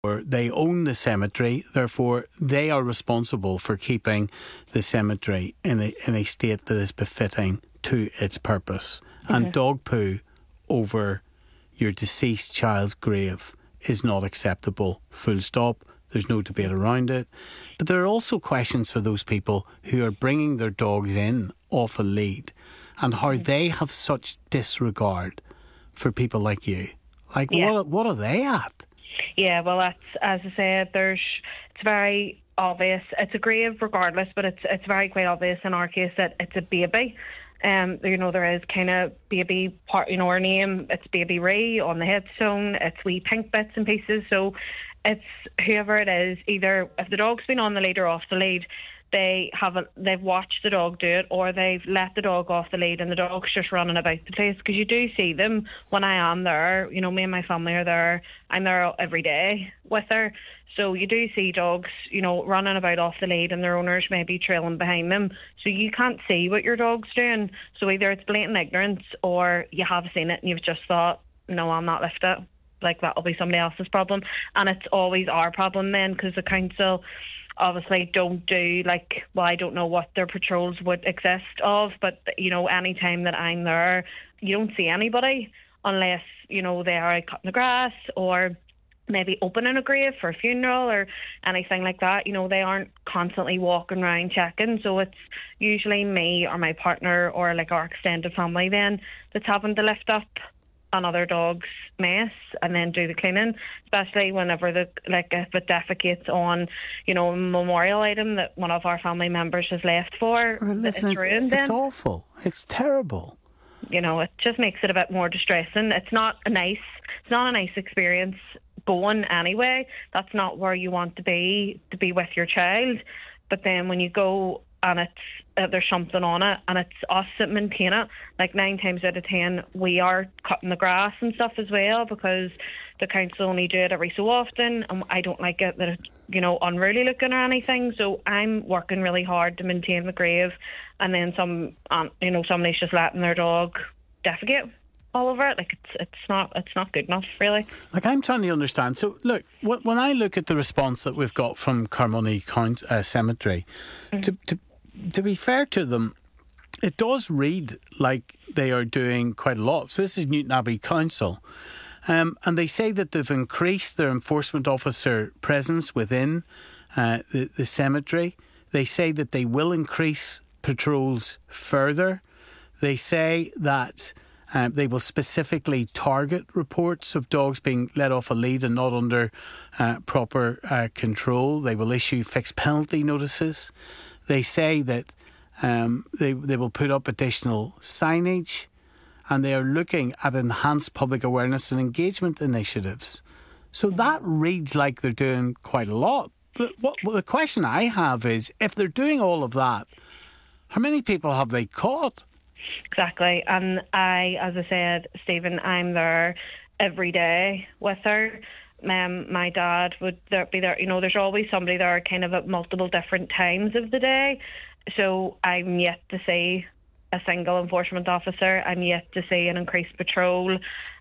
Or they own the cemetery, therefore they are responsible for keeping the cemetery in a state that is befitting to its purpose. And dog poo over your deceased child's grave is not acceptable, full stop. There's no debate around it. But there are also questions for those people who are bringing their dogs in off a lead and how they have such disregard for people like you. Like, what are they at? Yeah, well, that's, as I said, it's very obvious. It's a grave regardless, but it's very quite obvious in our case that it's a baby. There is kind of baby part, our name, it's Baby Ray on the headstone, it's wee pink bits and pieces. So it's whoever it is, either if the dog's been on the lead or off the lead, they've watched the dog do it, or they've let the dog off the lead and the dog's just running about the place. Because you do see them when I am there. Me and my family are there. I'm there every day with her. So you do see dogs, running about off the lead and their owners may be trailing behind them. So you can't see what your dog's doing. So either it's blatant ignorance or you have seen it and you've just thought, no, I'll not lift it. Like, that'll be somebody else's problem. And it's always our problem then, because the council obviously don't do, I don't know what their patrols would exist of, but, any time that I'm there, you don't see anybody unless, they are out cutting the grass or maybe opening a grave for a funeral or anything like that. They aren't constantly walking around checking. So it's usually me or my partner or our extended family then that's having to lift up another dog's mess and then do the cleaning, especially whenever if it defecates on, a memorial item that one of our family members has left for. Listen, it's awful. It's terrible. It just makes it a bit more distressing. It's not a nice experience going anyway. That's not where you want to be with your child. But then when you go and it's there's something on it and it's us that maintain it, 9 times out of 10 we are cutting the grass and stuff as well, because the council only do it every so often and I don't like it that it's unruly looking or anything. So I'm working really hard to maintain the grave, and then somebody's just letting their dog defecate all over it. It's not good enough, really. I'm trying to understand. So look, when I look at the response that we've got from Carmoney Cemetery, to be fair to them, it does read like they are doing quite a lot. So this is Newton Abbey Council, and they say that they've increased their enforcement officer presence within the cemetery. They say that they will increase patrols further. They say that they will specifically target reports of dogs being let off a lead and not under proper control. They will issue fixed penalty notices. They say that they will put up additional signage, and they are looking at enhanced public awareness and engagement initiatives. So that reads like they're doing quite a lot. The question I have is, if they're doing all of that, how many people have they caught? Exactly. And as I said, Stephen, I'm there every day with her. My dad would be there. There's always somebody there kind of at multiple different times of the day. So I'm yet to see a single enforcement officer. I'm yet to see an increased patrol.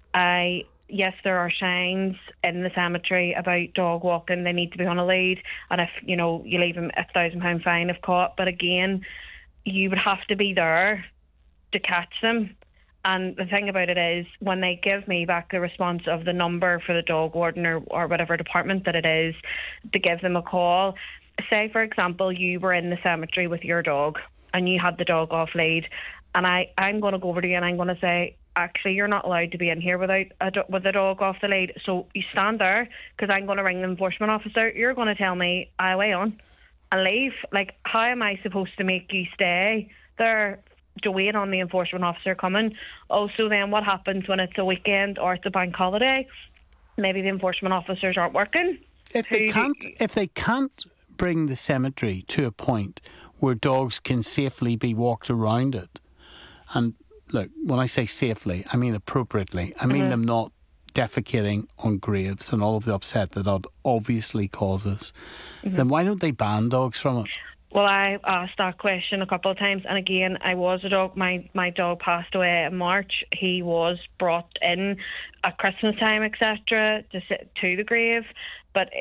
Yes, there are signs in the cemetery about dog walking. They need to be on a lead. And if, you leave them £1,000 fine if caught. But again, you would have to be there to catch them. And the thing about it is, when they give me back the response of the number for the dog warden or whatever department that it is, to give them a call. Say, for example, you were in the cemetery with your dog and you had the dog off lead, and I'm going to go over to you and I'm going to say, actually, you're not allowed to be in here with the dog off the lead. So you stand there, because I'm going to ring the enforcement officer. You're going to tell me I weigh on and leave. How am I supposed to make you stay there to wait on the enforcement officer coming? Also, then what happens when it's a weekend or it's a bank holiday? Maybe the enforcement officers aren't working. If they can't bring the cemetery to a point where dogs can safely be walked around it, and look, when I say safely, I mean appropriately. I mean them not defecating on graves and all of the upset that obviously causes, then why don't they ban dogs from it? Well, I asked that question a couple of times, and again, I was a dog. My dog passed away in March. He was brought in at Christmas time, etc., to the grave. But